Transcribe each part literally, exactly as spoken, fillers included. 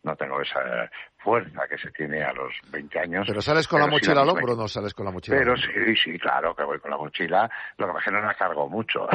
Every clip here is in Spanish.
no tengo esa fuerza que se tiene a los veinte años. ¿Pero sales con pero la mochila sí, al hombro o no sales con la mochila? Pero sí, sí, claro que voy con la mochila, lo que pasa es que no la cargo mucho.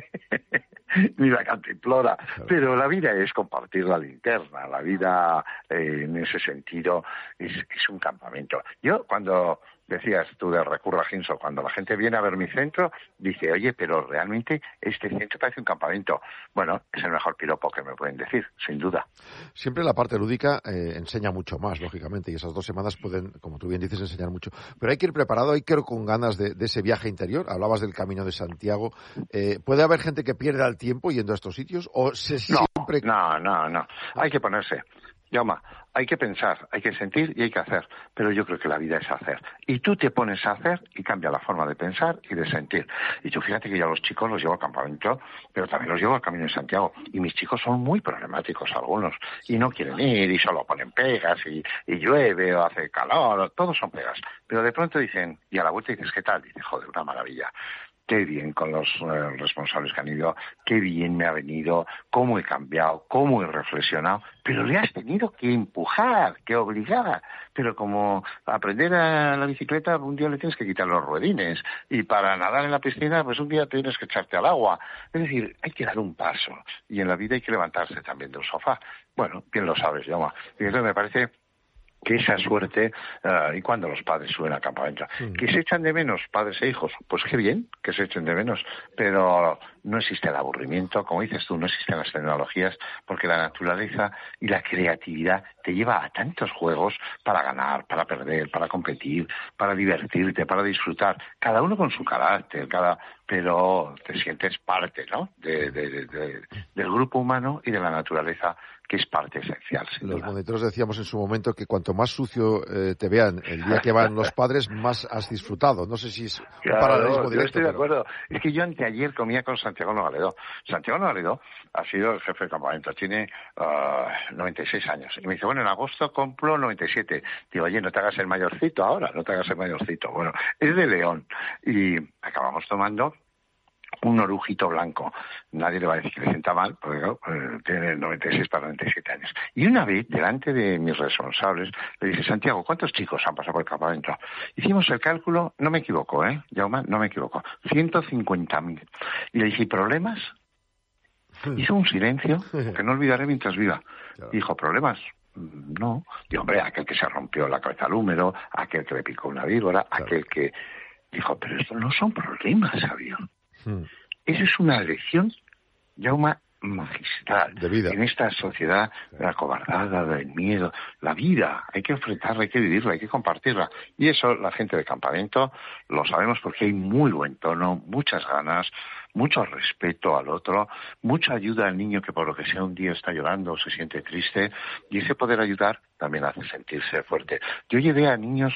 Ni la cantimplora, claro. Pero la vida es compartir la linterna, la vida eh, en ese sentido es, es un campamento. Yo cuando decías tú de Recurra Ginso, cuando la gente viene a ver mi centro, dice, oye, pero realmente este centro parece un campamento. Bueno, es el mejor piropo que me pueden decir, sin duda. Siempre la parte lúdica eh, enseña mucho más, lógicamente, y esas dos semanas pueden, como tú bien dices, enseñar mucho. Pero hay que ir preparado, hay que ir con ganas de, de ese viaje interior. Hablabas del Camino de Santiago. Eh, ¿Puede haber gente que pierda el tiempo yendo a estos sitios? ¿O se no, siempre... no, no, no. Hay que ponerse. Llama, hay que pensar, hay que sentir y hay que hacer, pero yo creo que la vida es hacer. Y tú te pones a hacer y cambia la forma de pensar y de sentir. Y tú fíjate que yo a los chicos los llevo al campamento, pero también los llevo al Camino de Santiago. Y mis chicos son muy problemáticos algunos, y no quieren ir, y solo ponen pegas, y, y llueve, o hace calor, todos son pegas. Pero de pronto dicen, y a la vuelta dices, ¿qué tal? Dice, joder, una maravilla. Qué bien con los eh, responsables que han ido, qué bien me ha venido, cómo he cambiado, cómo he reflexionado, pero le has tenido que empujar, que obligar. Pero como aprender a la bicicleta, un día le tienes que quitar los ruedines, y para nadar en la piscina, pues un día tienes que echarte al agua. Es decir, hay que dar un paso, y en la vida hay que levantarse también del sofá. Bueno, bien lo sabes, Jaume. Y eso me parece que esa suerte, uh, y cuando los padres suben al campamento, sí. Que se echan de menos padres e hijos, pues qué bien que se echen de menos, pero no existe el aburrimiento, como dices tú, no existen las tecnologías, porque la naturaleza y la creatividad te lleva a tantos juegos para ganar, para perder, para competir, para divertirte, para disfrutar, cada uno con su carácter, cada pero te sientes parte, ¿no?, de, de, de, de, del grupo humano y de la naturaleza, que es parte esencial. Los monitores decíamos en su momento que cuanto más sucio eh, te vean el día que van los padres, más has disfrutado. No sé si es un claro, paralelismo directo. Yo estoy de pero... acuerdo. Es que yo anteayer comía con Santiago Novaledó. Santiago Novaledó ha sido el jefe de campamento, tiene uh, noventa y seis años. Y me dice, bueno, en agosto cumplo noventa y siete. Digo, oye, no te hagas el mayorcito ahora, no te hagas el mayorcito. Bueno, es de León. Y acabamos tomando un orujito blanco. Nadie le va a decir que le sienta mal, porque ¿no? eh, tiene noventa y seis para noventa y siete años. Y una vez, delante de mis responsables, le dije, Santiago, ¿cuántos chicos han pasado por el campamento? Hicimos el cálculo, no me equivoco, ¿eh, Jaume? No me equivoco. ciento cincuenta mil. Y le dije, ¿problemas? Hizo un silencio que no olvidaré mientras viva. Claro. Dijo, ¿problemas? No. Y hombre, aquel que se rompió la cabeza al húmero, aquel que le picó una víbora, claro. Aquel que... Dijo, pero esto no son problemas, Sabio. Hmm. Eso es una lección, Jaume, magistral de vida. En esta sociedad acobardada, del miedo. La vida hay que enfrentarla, hay que vivirla, hay que compartirla. Y eso la gente de campamento lo sabemos porque hay muy buen tono, muchas ganas, mucho respeto al otro, mucha ayuda al niño que por lo que sea un día está llorando o se siente triste. Y ese poder ayudar también hace sentirse fuerte. Yo llevé a niños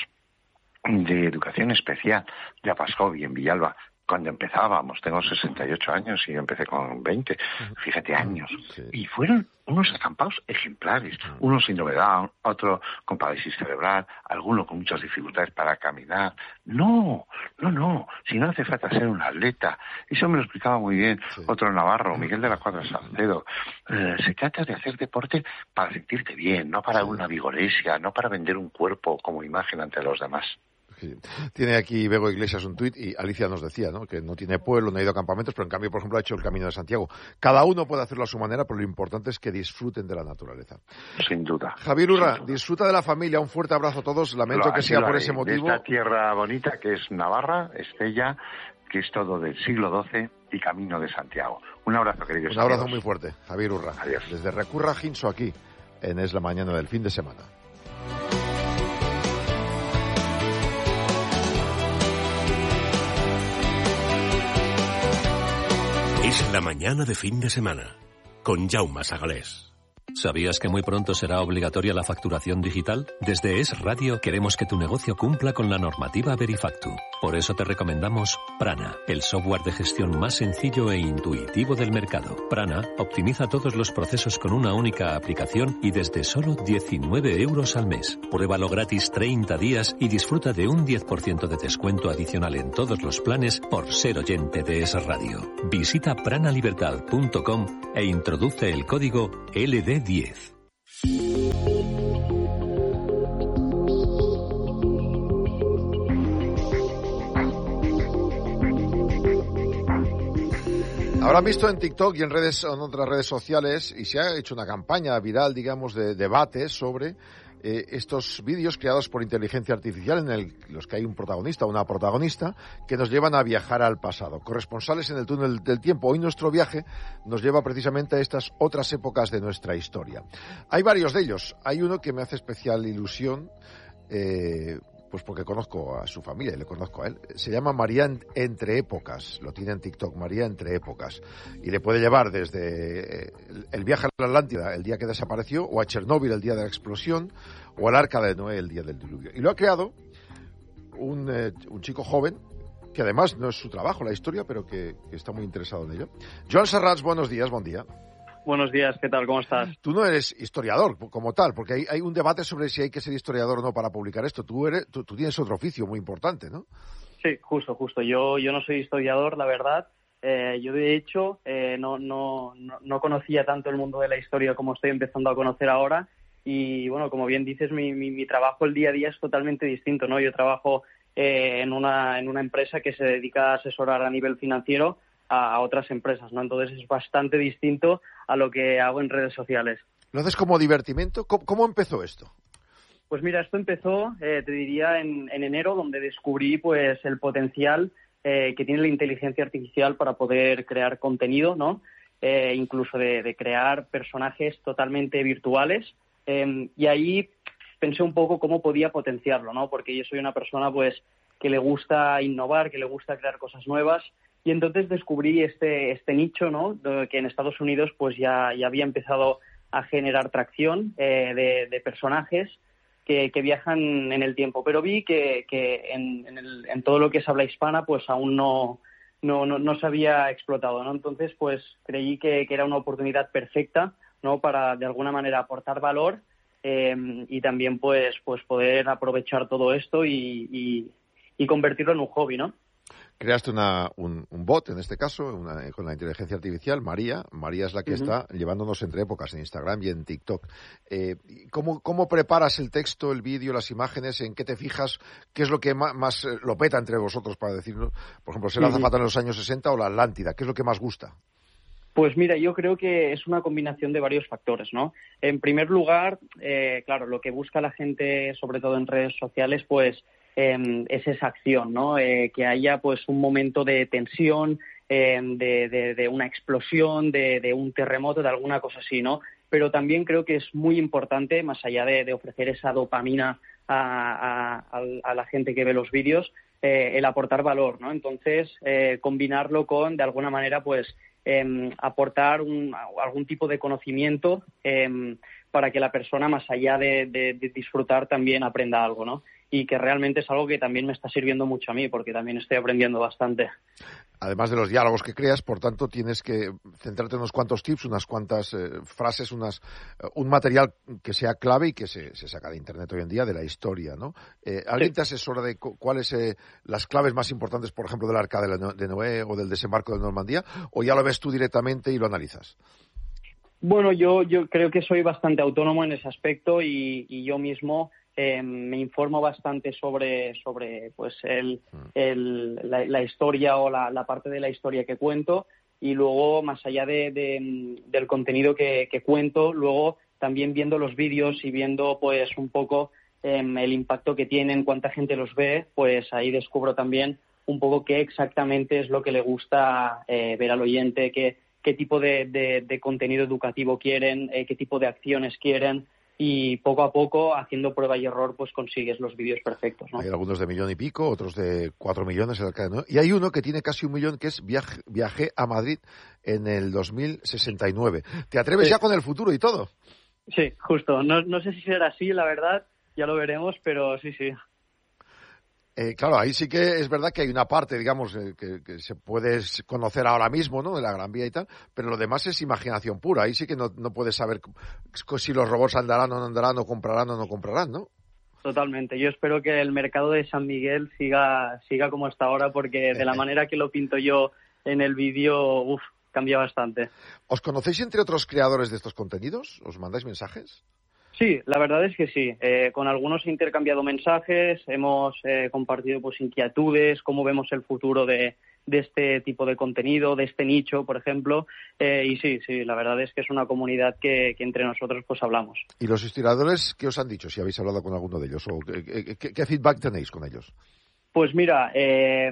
de educación especial de Apascovi en Villalba. Cuando empezábamos, tengo sesenta y ocho años y yo empecé con veinte, fíjate, años. Sí. Y fueron unos acampados ejemplares, uno sin novedad, otro con parálisis cerebral, alguno con muchas dificultades para caminar. No, no, no, si no hace falta ser un atleta. Eso me lo explicaba muy bien sí. Otro navarro, Miguel de la Cuadra Salcedo. Eh, se trata de hacer deporte para sentirte bien, no para sí. Una vigoresia, no para vender un cuerpo como imagen ante los demás. Sí. Tiene aquí Bego Iglesias un tuit y Alicia nos decía, ¿no?, que no tiene pueblo, no ha ido a campamentos, pero en cambio, por ejemplo, ha hecho el Camino de Santiago. Cada uno puede hacerlo a su manera, pero lo importante es que disfruten de la naturaleza. Sin duda. Javier Urra, disfruta de la familia, un fuerte abrazo a todos, lamento lo, que sea por ese motivo. De esta tierra bonita que es Navarra, Estella, que es todo del siglo doce y Camino de Santiago. Un abrazo, queridos Un abrazo amigos. Muy fuerte, Javier Urra. Adiós. Desde Recurra Ginso, aquí, en Es la Mañana del fin de semana. Es la mañana de fin de semana, con Jaume Sagalés. ¿Sabías que muy pronto será obligatoria la facturación digital? Desde Es Radio queremos que tu negocio cumpla con la normativa Verifactu. Por eso te recomendamos Prana, el software de gestión más sencillo e intuitivo del mercado. Prana optimiza todos los procesos con una única aplicación y desde solo diecinueve euros al mes. Pruébalo gratis treinta días y disfruta de un diez por ciento de descuento adicional en todos los planes por ser oyente de Es Radio. Visita pranalibertad punto com e introduce el código L D diez. Habrán visto en TikTok y en redes, en otras redes sociales, y se ha hecho una campaña viral, digamos, de debate sobre eh, estos vídeos creados por inteligencia artificial en el, los que hay un protagonista o una protagonista que nos llevan a viajar al pasado. Corresponsales en el túnel del tiempo. Hoy nuestro viaje nos lleva precisamente a estas otras épocas de nuestra historia. Hay varios de ellos. Hay uno que me hace especial ilusión, eh, pues porque conozco a su familia y le conozco a él. Se llama María Entre Épocas, lo tiene en TikTok, María Entre Épocas. Y le puede llevar desde el viaje a la Atlántida, el día que desapareció, o a Chernóbil, el día de la explosión, o al Arca de Noé, el día del diluvio. Y lo ha creado un, eh, un chico joven, que además no es su trabajo la historia, pero que, que está muy interesado en ello. Joan Serrats, buenos días, buen día. Buenos días, ¿qué tal? ¿Cómo estás? Tú no eres historiador como tal, porque hay, hay un debate sobre si hay que ser historiador o no para publicar esto. Tú eres, tú, tú tienes otro oficio muy importante, ¿no? Sí, justo, justo. Yo, yo no soy historiador, la verdad. Eh, yo, de hecho, eh, no, no, no, no conocía tanto el mundo de la historia como estoy empezando a conocer ahora. Y, bueno, como bien dices, mi, mi, mi trabajo el día a día es totalmente distinto, ¿no? Yo trabajo eh, en una, en una empresa que se dedica a asesorar a nivel financiero a otras empresas, ¿no? Entonces es bastante distinto a lo que hago en redes sociales. ¿Lo haces como divertimento? ¿Cómo, cómo empezó esto? Pues mira, esto empezó, eh, te diría, en, en enero, donde descubrí pues el potencial eh, que tiene la inteligencia artificial para poder crear contenido, ¿no? Eh, incluso de, de crear personajes totalmente virtuales. Eh, y ahí pensé un poco cómo podía potenciarlo, ¿no? Porque yo soy una persona pues que le gusta innovar, que le gusta crear cosas nuevas. Y entonces descubrí este este nicho, ¿no? Que en Estados Unidos pues ya, ya había empezado a generar tracción eh, de, de personajes que, que viajan en el tiempo. Pero vi que, que en, en, el, en todo lo que es habla hispana pues aún no, no, no, no se había explotado, ¿no? Entonces pues creí que, que era una oportunidad perfecta, ¿no? Para de alguna manera aportar valor eh, y también pues, pues poder aprovechar todo esto y, y, y convertirlo en un hobby, ¿no? Creaste una, un, un bot, en este caso, una, con la inteligencia artificial, María. María es la que uh-huh. está llevándonos entre épocas en Instagram y en TikTok. Eh, ¿cómo, ¿Cómo preparas el texto, el vídeo, las imágenes? ¿En qué te fijas? ¿Qué es lo que más, más lo peta entre vosotros, para decirlo? Por ejemplo, ¿ser la uh-huh. azafata en los años sesenta o la Atlántida? ¿Qué es lo que más gusta? Pues mira, yo creo que es una combinación de varios factores, ¿no? En primer lugar, eh, claro, lo que busca la gente, sobre todo en redes sociales, pues Eh, es esa acción, ¿no? Eh, que haya pues un momento de tensión, eh, de, de, de una explosión, de, de un terremoto, de alguna cosa así, ¿no? Pero también creo que es muy importante, más allá de, de ofrecer esa dopamina a, a, a la gente que ve los vídeos, eh, el aportar valor, ¿no? Entonces, eh, combinarlo con, de alguna manera, pues eh, aportar un, algún tipo de conocimiento eh, para que la persona, más allá de, de, de disfrutar, también aprenda algo, ¿no? Y que realmente es algo que también me está sirviendo mucho a mí, porque también estoy aprendiendo bastante. Además de los diálogos que creas, por tanto, tienes que centrarte en unos cuantos tips, unas cuantas eh, frases, unas, uh, un material que sea clave y que se, se saca de Internet hoy en día, de la historia, ¿no? Eh, ¿Alguien sí. te asesora de cu- cuáles eh, las claves más importantes, por ejemplo, del Arca de, la no- de Noé o del desembarco de Normandía, o ya lo ves tú directamente y lo analizas? Bueno, yo, yo creo que soy bastante autónomo en ese aspecto y, y yo mismo eh, me informo bastante sobre, sobre pues el, el, la, la historia o la, la parte de la historia que cuento, y luego, más allá de, de, del contenido que, que cuento, luego también viendo los vídeos y viendo pues un poco eh, el impacto que tienen, cuánta gente los ve, pues ahí descubro también un poco qué exactamente es lo que le gusta eh, ver al oyente, qué qué tipo de, de, de contenido educativo quieren, eh, qué tipo de acciones quieren, y poco a poco, haciendo prueba y error, pues consigues los vídeos perfectos, ¿no? Hay algunos de millón y pico, otros de cuatro millones, el Arca de Noé, y hay uno que tiene casi un millón, que es viaje, Viajé a Madrid en el dos mil sesenta y nueve. ¿Te atreves sí. ya con el futuro y todo? Sí, justo. No, no sé si será así, la verdad, ya lo veremos, pero sí, sí. Eh, claro, ahí sí que es verdad que hay una parte, digamos, eh, que, que se puede conocer ahora mismo, ¿no?, de la Gran Vía y tal, pero lo demás es imaginación pura. Ahí sí que no, no puedes saber si los robots andarán o no andarán, o comprarán o no comprarán, ¿no? Totalmente. Yo espero que el mercado de San Miguel siga siga como está ahora, porque de la manera que lo pinto yo en el vídeo, uff, cambia bastante. ¿Os conocéis entre otros creadores de estos contenidos? ¿Os mandáis mensajes? Sí, la verdad es que sí. Eh, con algunos he intercambiado mensajes, hemos eh, compartido pues inquietudes, cómo vemos el futuro de, de este tipo de contenido, de este nicho, por ejemplo. Eh, y sí, sí, la verdad es que es una comunidad que, que entre nosotros pues hablamos. ¿Y los historiadores qué os han dicho, si habéis hablado con alguno de ellos? ¿O qué, qué, qué feedback tenéis con ellos? Pues mira, eh,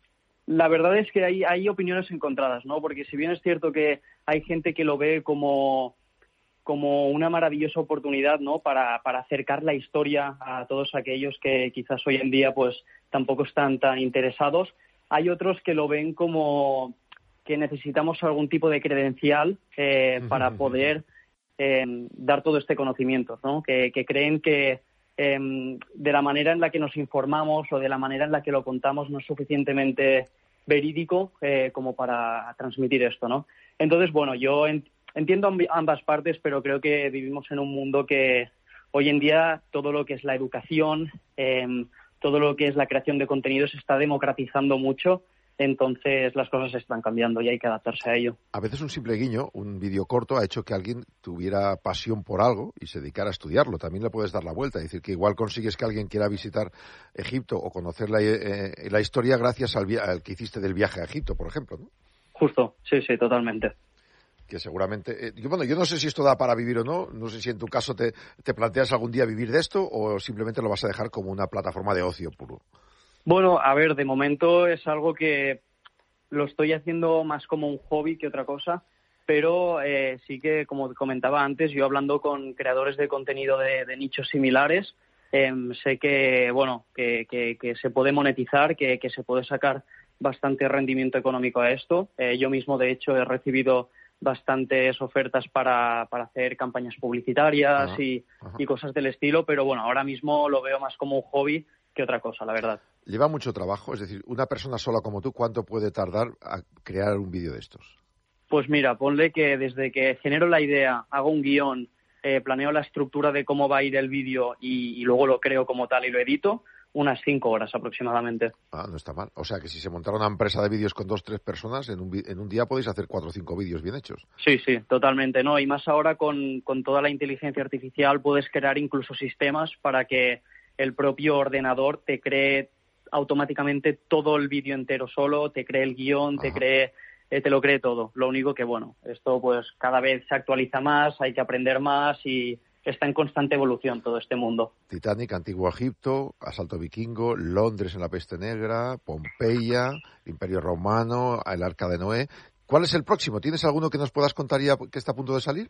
la verdad es que hay, hay opiniones encontradas, ¿no? Porque si bien es cierto que hay gente que lo ve como... como una maravillosa oportunidad, ¿no? Para, para acercar la historia a todos aquellos que quizás hoy en día pues tampoco están tan interesados. Hay otros que lo ven como que necesitamos algún tipo de credencial eh, para poder eh, dar todo este conocimiento, ¿no? Que, que creen que eh, de la manera en la que nos informamos o de la manera en la que lo contamos no es suficientemente verídico eh, como para transmitir esto, ¿no? Entonces, bueno, yo en, Entiendo ambas partes, pero creo que vivimos en un mundo que hoy en día todo lo que es la educación, eh, todo lo que es la creación de contenidos se está democratizando mucho, entonces las cosas están cambiando y hay que adaptarse a ello. A veces un simple guiño, un vídeo corto, ha hecho que alguien tuviera pasión por algo y se dedicara a estudiarlo. También le puedes dar la vuelta, es decir, que igual consigues que alguien quiera visitar Egipto o conocer la, eh, la historia gracias al, al que hiciste del viaje a Egipto, por ejemplo, ¿no? Justo, sí, sí, totalmente. Que seguramente... Eh, yo, bueno, yo no sé si esto da para vivir o no, no sé si en tu caso te, te planteas algún día vivir de esto o simplemente lo vas a dejar como una plataforma de ocio puro. Bueno, a ver, de momento es algo que lo estoy haciendo más como un hobby que otra cosa, pero eh, sí que, como comentaba antes, yo hablando con creadores de contenido de, de nichos similares, eh, sé que, bueno, que, que, que se puede monetizar, que, que se puede sacar bastante rendimiento económico a esto. Eh, yo mismo, de hecho, he recibido bastantes ofertas para, para hacer campañas publicitarias ajá, y, ajá. y cosas del estilo, pero bueno, ahora mismo lo veo más como un hobby que otra cosa, la verdad. ¿Lleva mucho trabajo? Es decir, una persona sola como tú, ¿cuánto puede tardar a crear un vídeo de estos? Pues mira, ponle que desde que genero la idea, hago un guión, eh, planeo la estructura de cómo va a ir el vídeo y, y luego lo creo como tal y lo edito, unas cinco horas aproximadamente. Ah, no está mal. O sea que si se montara una empresa de vídeos con dos, tres personas, en un, en un día podéis hacer cuatro o cinco vídeos bien hechos. Sí, sí, totalmente, ¿no? Y más ahora con, con toda la inteligencia artificial puedes crear incluso sistemas para que el propio ordenador te cree automáticamente todo el vídeo entero solo, te cree el guión, te cree, eh, te lo cree todo. Lo único que, bueno, esto pues cada vez se actualiza más, hay que aprender más y está en constante evolución todo este mundo. Titanic, Antiguo Egipto, Asalto Vikingo, Londres en la Peste Negra, Pompeya, Imperio Romano, el Arca de Noé. ¿Cuál es el próximo? ¿Tienes alguno que nos puedas contar ya que está a punto de salir?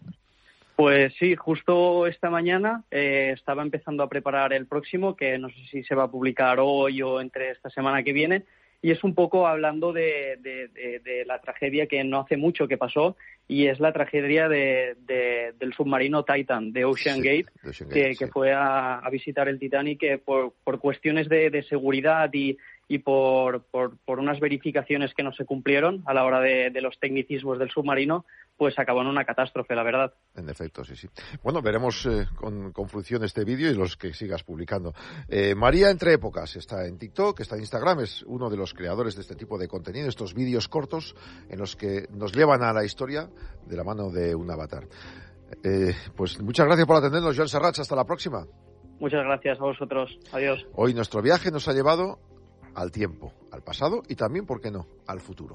Pues sí, justo esta mañana eh, estaba empezando a preparar el próximo, que no sé si se va a publicar hoy o entre esta semana que viene, y es un poco hablando de, de, de, de la tragedia que no hace mucho que pasó, y es la tragedia de, de, del submarino Titan, de Ocean sí, Gate, Ocean Gate que, sí. que fue a, a visitar el Titanic, que por, por cuestiones de, de seguridad y, y por, por, por unas verificaciones que no se cumplieron a la hora de, de los tecnicismos del submarino, pues acabó en una catástrofe, la verdad. En efecto, sí, sí. Bueno, veremos eh, con, con fruición este vídeo y los que sigas publicando. Eh, María Entre Épocas está en TikTok, está en Instagram, es uno de los creadores de este tipo de contenido, estos vídeos cortos en los que nos llevan a la historia de la mano de un avatar. Eh, pues muchas gracias por atendernos, Joan Serrats, hasta la próxima. Muchas gracias a vosotros, adiós. Hoy nuestro viaje nos ha llevado al tiempo, al pasado y también, ¿por qué no?, al futuro.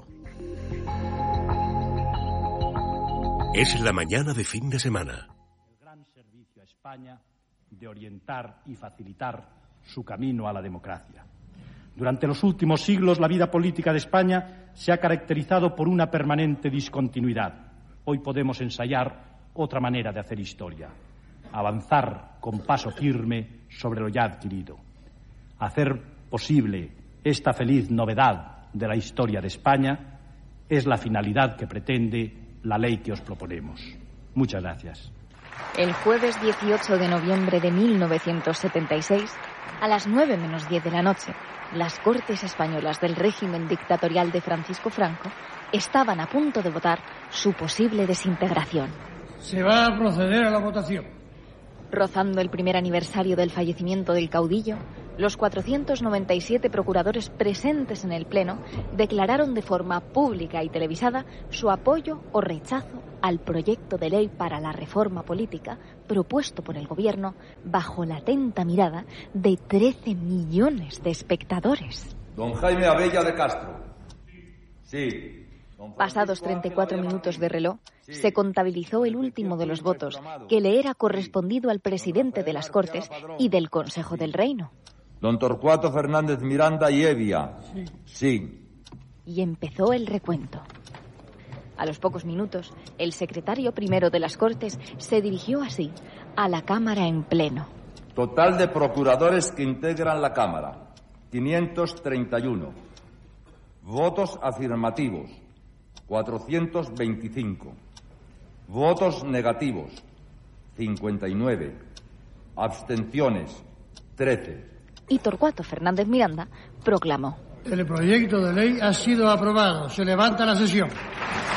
Es la mañana de fin de semana. El gran servicio a España de orientar y facilitar su camino a la democracia. Durante los últimos siglos, la vida política de España se ha caracterizado por una permanente discontinuidad. Hoy podemos ensayar otra manera de hacer historia. Avanzar con paso firme sobre lo ya adquirido. Hacer posible esta feliz novedad de la historia de España es la finalidad que pretende la ley que os proponemos. Muchas gracias. El jueves dieciocho de noviembre de mil novecientos setenta y seis, a las nueve menos diez de la noche, las Cortes Españolas del régimen dictatorial de Francisco Franco estaban a punto de votar su posible desintegración. Se va a proceder a la votación. Rozando el primer aniversario del fallecimiento del caudillo, Los cuatrocientos noventa y siete procuradores presentes en el Pleno declararon de forma pública y televisada su apoyo o rechazo al proyecto de ley para la reforma política propuesto por el Gobierno bajo la atenta mirada de trece millones de espectadores. Don Jaime Abella de Castro. Sí. Pasados treinta y cuatro minutos de reloj, se contabilizó el último de los votos que le era correspondido al presidente de las Cortes y del Consejo del Reino. Don Torcuato Fernández Miranda y Evia. Sí. Sí. Y empezó el recuento. A los pocos minutos, el secretario primero de las Cortes se dirigió así a la Cámara en pleno. Total de procuradores que integran la Cámara, quinientos treinta y uno. Votos afirmativos, cuatrocientos veinticinco. Votos negativos, cincuenta y nueve. Abstenciones, trece. Y Torcuato Fernández Miranda proclamó: el proyecto de ley ha sido aprobado. Se levanta la sesión.